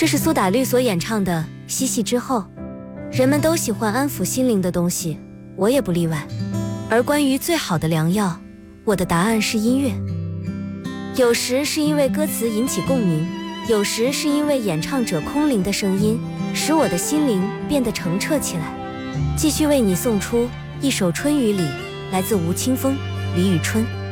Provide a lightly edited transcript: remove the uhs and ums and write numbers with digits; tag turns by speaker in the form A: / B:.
A: 这是苏打绿所演唱的《嬉戏之后》。人们都喜欢安抚心灵的东西，我也不例外。而关于最好的良药，我的答案是音乐。有时是因为歌词引起共鸣，有时是因为演唱者空灵的声音使我的心灵变得澄澈起来。继续为你送出一首《春雨里》，来自吴青峰、李宇春。